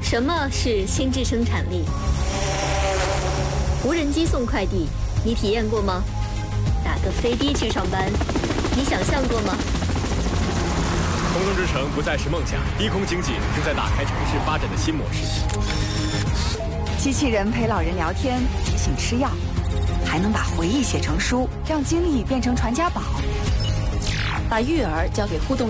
什么是心智生产力？无人机送快递，你体验过吗？打个飞的去上班，你想象过吗？ 空中之城不再是梦想，低空经济正在打开城市发展的新模式。 机器人陪老人聊天，提醒吃药，还能把回忆写成书，让经历变成传家宝。 把育儿交给互动